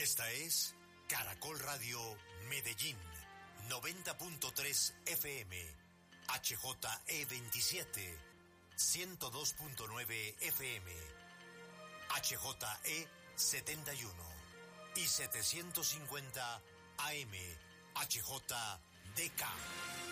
Esta es Caracol Radio Medellín, 90.3 FM, HJE 27, 102.9 FM, HJE 71 y 750 AM, HJDK.